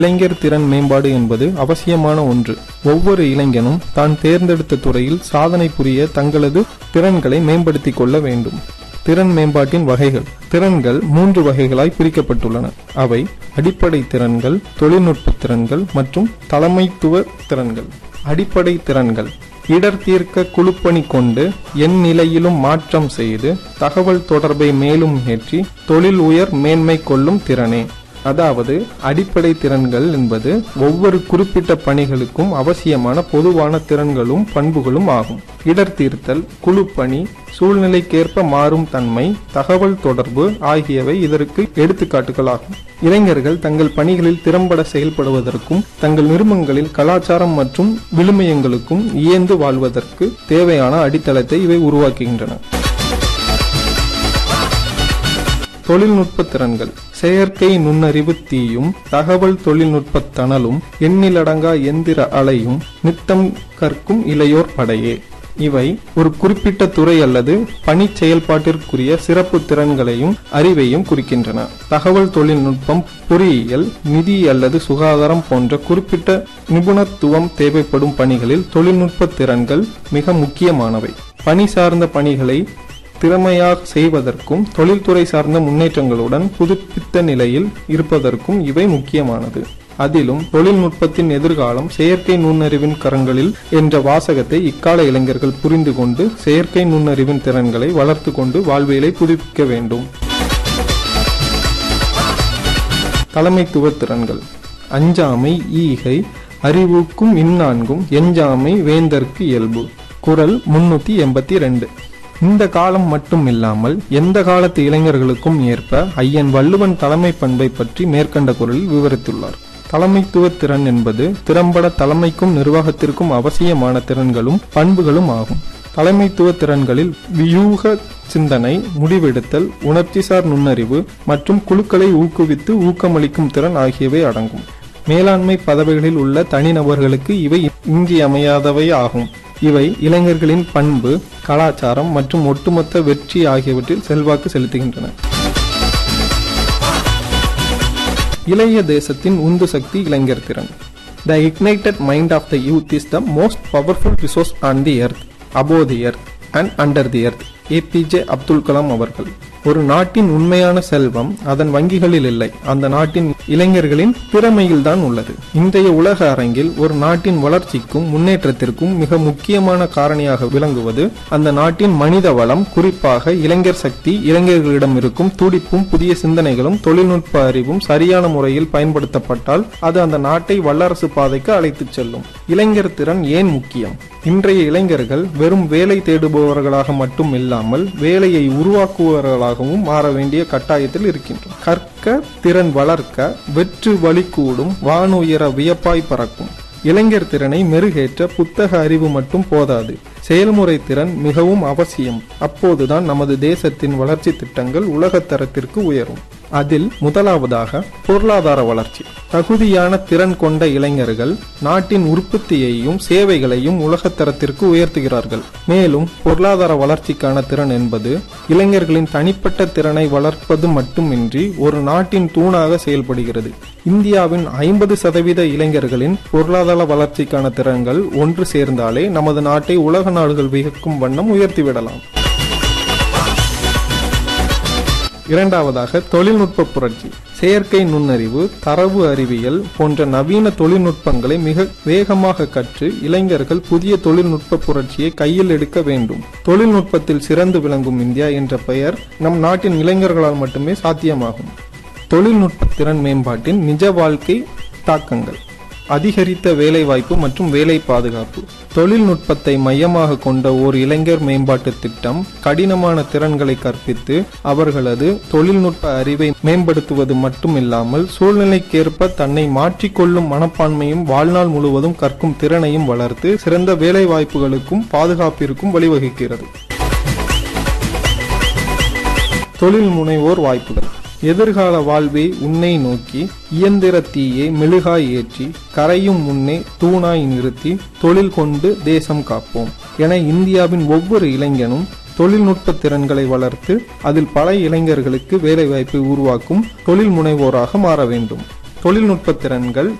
இளைஞர் திறன் மேம்பாடு என்பது அவசியமான ஒன்று. ஒவ்வொரு இளைஞனும் தான் தேர்ந்தெடுத்த துறையில் சாதனை புரிய தங்களது திறன்களை மேம்படுத்திக் கொள்ள வேண்டும். திறன் மேம்பாட்டின் வகைகள். திறன்கள் 3 வகைகளாய் பிரிக்கப்பட்டுள்ளன. அவை அடிப்படை திறன்கள், தொழில்நுட்ப திறன்கள் மற்றும் தலைமைத்துவ திறன்கள். அடிப்படை திறன்கள் இடர் தீர்க்க குழுப்பணி கொண்டு என் நிலையிலும் மாற்றம் செய்து தகவல் தொடர்பை மேலும் ஏற்றி தொழில் உயர் மேன்மை கொள்ளும் திறனே. அதாவது அடிப்படை திறன்கள் என்பது ஒவ்வொரு குறிப்பிட்ட பணிகளுக்கும் அவசியமான பொதுவான திறன்களும் பண்புகளும் ஆகும். இடர் தீர்த்தல், குழுப்பணி, சூழ்நிலைக்கேற்ப மாறும் தன்மை, தகவல் தொடர்பு ஆகியவை இதற்கு எடுத்துக்காட்டுகளாகும். இளைஞர்கள் தங்கள் பணிகளில் திறம்பட செயல்படுவதற்கும் தங்கள் நிறுவனங்களில் கலாச்சாரம் மற்றும் விழுமியங்களுக்கும் இயந்து வாழ்வதற்கு தேவையான அடித்தளத்தை இவை உருவாக்குகின்றன. தொழில்நுட்ப திறன்கள். செயற்கை நுண்ணறிவு தீயும், தகவல் தொழில்நுட்ப தணலும், எண்ணிலடங்கா எந்திர அலையும், நித்தம் கற்கும் இளையோர் படையே. இவை ஒரு குறிப்பிட்ட துறை அல்லது பணி செயல்பாட்டிற்குரிய சிறப்பு திறன்களையும் அறிவையும் குறிக்கின்றன. தகவல் தொழில்நுட்பம், பொறியியல், நிதி அல்லது சுகாதாரம் போன்ற குறிப்பிட்ட நிபுணத்துவம் தேவைப்படும் பணிகளில் தொழில்நுட்ப திறன்கள் மிக முக்கியமானவை. பணி சார்ந்த பணிகளை திறமையாக செய்வதற்கும் தொழில்துறை சார்ந்த முன்னேற்றங்களுடன் புதுப்பித்த நிலையில் இருப்பதற்கும் இவை முக்கியமானது. அதிலும் தொழில்நுட்பத்தின் எதிர்காலம் செயற்கை நுண்ணறிவின் கரங்களில் என்ற வாசகத்தை இக்கால இளைஞர்கள் புரிந்து கொண்டு செயற்கை நுண்ணறிவின் திறன்களை வளர்த்து கொண்டு வாழ்வியலை புதுப்பிக்க வேண்டும். தலைமைத்துவ திறன்கள். அஞ்சாமை, ஈகை, அறிவுக்கும் இந்நான்கும் எஞ்சாமை வேந்தற்கு இயல்பு. குறள் 382. இந்த காலம் மட்டும் இல்லாமல் எந்த காலத்து இளைஞர்களுக்கும் ஏற்ப ஐயன் வள்ளுவன் தலைமை பண்பை பற்றி மேற்கண்ட குறளில் விவரித்துள்ளார். தலைமைத்துவ திறன் என்பது திறம்பட தலைமைக்கும் நிர்வாகத்திற்கும் அவசியமான திறன்களும் பண்புகளும் ஆகும். தலைமைத்துவ திறன்களில் வியூக சிந்தனை, முடிவெடுத்தல், உணர்ச்சிசார் நுண்ணறிவு மற்றும் குழுக்களை ஊக்குவித்து ஊக்கமளிக்கும் திறன் ஆகியவை அடங்கும். மேலாண்மை பதவிகளில் உள்ள தனிநபர்களுக்கு இவை இன்றியமையாதவை ஆகும். இவை இளைஞர்களின் பண்பு, கலாச்சாரம் மற்றும் ஒட்டுமொத்த வெற்றி ஆகியவற்றில் செல்வாக்கு செலுத்துகின்றன. இளைய தேசத்தின் உந்து சக்தி இளைஞர் திறன். The ignited mind of the youth is the most powerful resource on the earth, above the earth and under the earth. APJ Abdul Kalam அவர்கள். ஒரு நாட்டின் உண்மையான செல்வம் அதன் வங்கிகளில் இல்லை, அந்த நாட்டின் இளைஞர்களின் திறமையில் தான் உள்ளது. இன்றைய உலக அரங்கில் ஒரு நாட்டின் வளர்ச்சிக்கும் முன்னேற்றத்திற்கும் மிக முக்கியமான காரணியாக விளங்குவது அந்த நாட்டின் மனித வளம், குறிப்பாக இளைஞர் சக்தி. இளைஞர்களிடம் இருக்கும் துடிப்பும் புதிய சிந்தனைகளும் தொழில்நுட்ப அறிவும் சரியான முறையில் பயன்படுத்தப்பட்டால் அது அந்த நாட்டை வல்லரசு பாதைக்கு அழைத்துச் செல்லும். இளைஞர் திறன் ஏன் முக்கியம்? இன்றைய இளைஞர்கள் வெறும் வேலை தேடுபவர்களாக மட்டும் இல்லாமல் வேலையை உருவாக்குபவர்களாகவும் மாற வேண்டிய கட்டாயத்தில் இருக்கின்றனர். கற்க, திறன் வளர்க்க, வெற்று வழி கூடும், வானுயர வியப்பாய் பறக்கும். இளைஞர் திறனை மெருகேற்ற புத்தக அறிவு மட்டும் போதாது, செயல்முறை திறன் மிகவும் அவசியம். அப்போதுதான் நமது தேசத்தின் வளர்ச்சி திட்டங்கள் உலகத்தரத்திற்கு உயரும். அதில் முதலாவதாக பொருளாதார வளர்ச்சி. தகுதியான திறன் கொண்ட இளைஞர்கள் நாட்டின் உற்பத்தியையும் சேவைகளையும் உலகத்தரத்திற்கு உயர்த்துகிறார்கள். மேலும் பொருளாதார வளர்ச்சிக்கான திறன் என்பது இளைஞர்களின் தனிப்பட்ட திறனை வளர்ப்பது மட்டுமின்றி ஒரு நாட்டின் தூணாக செயல்படுகிறது. இந்தியாவின் 50% இளைஞர்களின் பொருளாதார வளர்ச்சிக்கான திறன்கள் ஒன்று சேர்ந்தாலே நமது நாட்டை உலக நாடுகள் வியக்கும் வண்ணம் உயர்த்திவிடலாம். இரண்டாவதாக தொழில்நுட்ப புரட்சி. செயற்கை நுண்ணறிவு, தரவு அறிவியல் போன்ற நவீன தொழில்நுட்பங்களை மிக வேகமாக கற்று இளைஞர்கள் புதிய தொழில்நுட்ப புரட்சியை கையில் எடுக்க வேண்டும். தொழில்நுட்பத்தில் சிறந்து விளங்கும் இந்தியா என்ற பெயர் நம் நாட்டின் இளைஞர்களால் மட்டுமே சாத்தியமாகும். தொழில்நுட்ப திறன் மேம்பாட்டின் நிஜ வாழ்க்கை தாக்கங்கள். அதிகரித்த வேலைவாய்ப்பு மற்றும் வேலை பாதுகாப்பு. தொழில்நுட்பத்தை மையமாக கொண்ட ஓர் இளைஞர் மேம்பாட்டு திட்டம் கடினமான திறன்களை கற்பித்து அவர்களது தொழில்நுட்ப அறிவை மேம்படுத்துவது மட்டுமில்லாமல் சூழ்நிலைக்கேற்ப தன்னை மாற்றிக்கொள்ளும் மனப்பான்மையும் வாழ்நாள் முழுவதும் கற்கும் திறனையும் வளர்த்து சிறந்த வேலை வாய்ப்புகளுக்கும் பாதுகாப்பிற்கும் வழிவகுக்கிறது. தொழில் முனைவோர் வாய்ப்புகள். எதிர்கால வாழ்வை உன்னை நோக்கி, இயந்திர தீயை மெழுகாய் ஏற்றி, கரையும் முன்னே தூணாய் நிறுத்தி, தொழில் கொண்டு தேசம் காப்போம் என இந்தியாவின் ஒவ்வொரு இளைஞனும் தொழில்நுட்ப திறன்களை வளர்த்து அதில் பல இளைஞர்களுக்கு வேலைவாய்ப்பை உருவாக்கும் தொழில் முனைவோராக மாற வேண்டும். தொழில்நுட்ப திறன்கள்